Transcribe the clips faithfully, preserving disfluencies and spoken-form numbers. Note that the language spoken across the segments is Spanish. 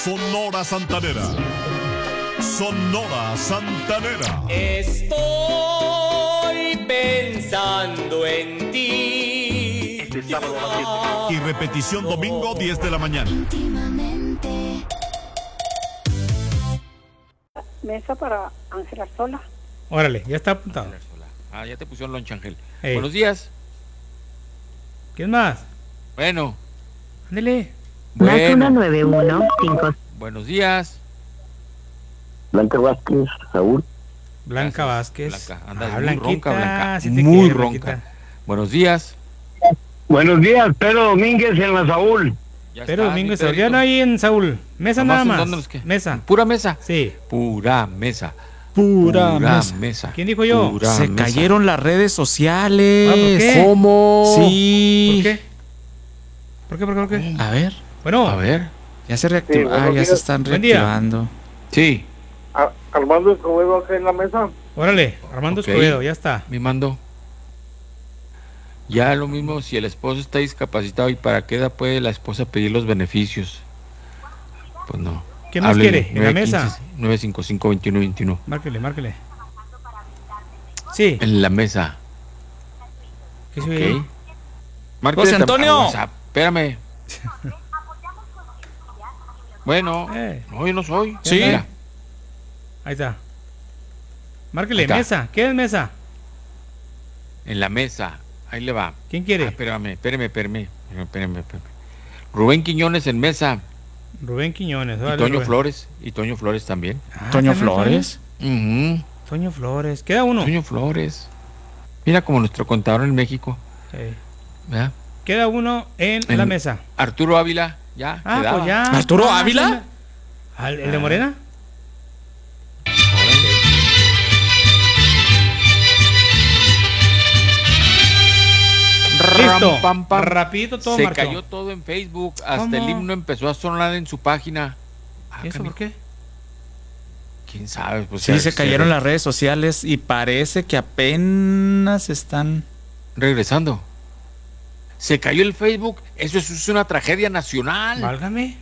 Sonora Santanera. Sonora Santanera. Estoy pensando en ti. Y repetición domingo diez de la mañana. Mesa para Ángel Arzola. Órale, ya está apuntado. Ah, ya te pusieron lonche, Ángel. Hey. Buenos días. ¿Quién más? Bueno. Ándele. Bueno. Más uno nueve uno cinco. Buenos días. Blanca Vázquez, Saúl. Blanca Gracias, Vázquez. Blanca. Andas Ah, muy Blanquita, ronca, Blanca. sí te muy quiero, ronca. Blanquita. Buenos días. Buenos días, Pedro Domínguez en la Saúl. Ya Pero está, domingo mi es ya Pedrito. no hay en Saúl. Mesa Nomás nada en más. dónde nos queda. Mesa. ¿Pura mesa? Sí. Pura mesa. Pura, mesa. mesa. ¿Quién dijo yo? Pura Se mesa. cayeron las redes sociales. Ah, ¿por qué? ¿Cómo? Sí. ¿Por qué? ¿Por qué? ¿Por qué? ¿Por qué? A ver, Bueno. A ver. ya se Sí, reactivó. buenos ah, ya días. se están Buen día. reactivando. Sí, Ar- Armando Escobedo acá en la mesa. Órale, Armando Ok. Escobedo, ya está. me mando. Ya lo mismo si el esposo está discapacitado y para qué edad puede la esposa pedir los beneficios. Pues no. ¿Qué más Háblele, quiere? ¿En la mesa? nueve cinco cinco, veintiuno veintiuno. Márquele, márquele. Sí. En la mesa. ¿Qué se Ok. oye ahí? Márquele José tam- Antonio. a WhatsApp. Espérame. Bueno, Eh. no, yo no soy. Sí. Mira, Ahí está. Márquele, Ahí está. mesa. ¿Qué es mesa? en la mesa. Ahí le va. ¿Quién Ah, quiere? espérame, espérame, espérame, espérame, espérame. Rubén Quiñones en mesa. Rubén Quiñones. Y órale, Toño Rubén. Flores. Y Toño Flores también. Ah, Toño ¿también Flores. Ujú. Toño? Toño Flores. Queda uno. Toño Flores. Mira como nuestro contador en México. Sí. ¿Verdad? Queda uno en, En- la mesa. Arturo Ávila. Ya. Ah, quedaba. pues ya. ¿Arturo Ah, Ávila? ¿Al- ¿El de Morena? Listo. Ram, pam, pam. Rapidito todo Se marchó. cayó todo en Facebook. Hasta ¿Cómo? el himno empezó a sonar en su página. Ah, ¿Y eso canijo. por qué? ¿Quién sabe? Pues Sí, se cayeron re- las redes sociales y parece que apenas están. Regresando. Se cayó el Facebook. Eso es, es una tragedia nacional. Válgame.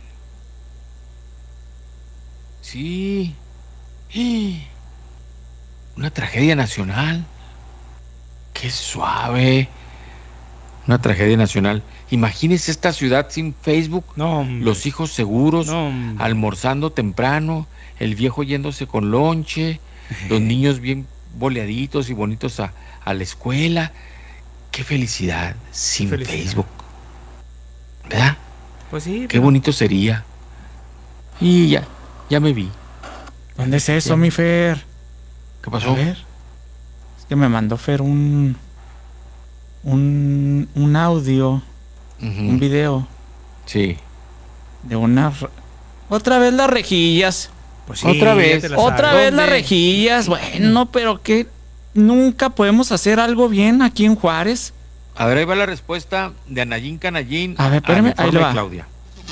Sí. ¡Ah! Una tragedia nacional. Qué suave. Una tragedia nacional. Imagínese esta ciudad sin Facebook. No, hombre. Los hijos seguros, No, hombre. almorzando temprano, el viejo yéndose con lonche, los niños bien boleaditos y bonitos a, a la escuela. Qué felicidad sin felicidad. Facebook. ¿Verdad? Pues sí. Qué pero- bonito sería. Y ya, ya me vi. ¿Dónde es eso, mi Fer? ¿Qué A pasó? ver. Es que me mandó Fer un. Un, un audio, Ujú. un video Sí. de una. re- Otra vez las rejillas. Pues Otra ya vez, te la Otra sabes. vez las ¿Dónde? rejillas. Bueno, pero que nunca podemos hacer algo bien aquí en Juárez. A ver, ahí va la respuesta de Anayín Canallín. A ver, espérame, al informe ahí le de va. Claudia.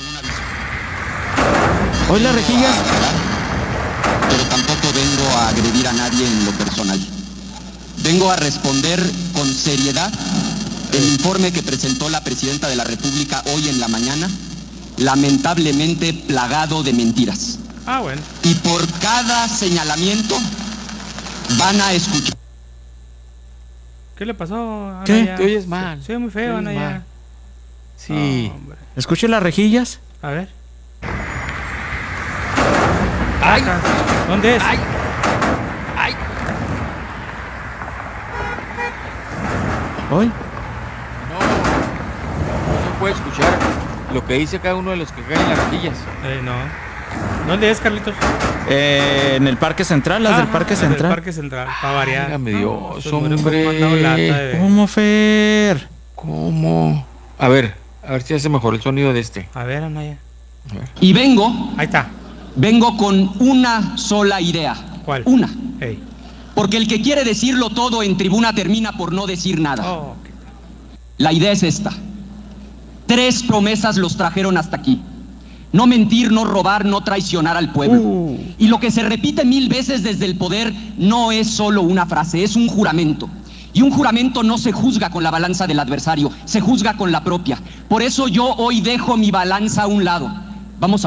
Hoy las rejillas. Pero tampoco vengo a agredir a nadie en lo personal. Vengo a responder con seriedad el informe que presentó la Presidenta de la República hoy en la mañana, lamentablemente plagado de mentiras. Ah, bueno. Y por cada señalamiento van a escuchar. ¿Qué le pasó a ¿Qué? Anaya? Te oyes mal. Se ve muy Te feo, oyes Anaya. mal. Sí. No, hombre. Escuche las rejillas. A ver. ¡Ay! ¿Dónde es? ¡Ay! ¡Ay! Hoy. No. No se puede escuchar lo que dice cada uno de los que caen en las rejillas. Eh, no. ¿Dónde es, Carlitos? Eh, en el Parque Central, las del Ah, Parque las del Central. Parque Central, para variar. Válgame Dios, esos mujeres hombre. me han dado lata de- ¿Cómo, Fer? ¿Cómo? A ver, a ver si hace mejor el sonido de este. A ver, Anaya. A ver. Y vengo, Ahí está. vengo con una sola idea. ¿Cuál? Una. Hey. Porque el que quiere decirlo todo en tribuna termina por no decir nada. Oh, qué- La idea es esta. Tres promesas los trajeron hasta aquí. No mentir, no robar, no traicionar al pueblo. Uh. Y lo que se repite mil veces desde el poder no es solo una frase, es un juramento. Y un juramento no se juzga con la balanza del adversario, se juzga con la propia. Por eso yo hoy dejo mi balanza a un lado. Vamos a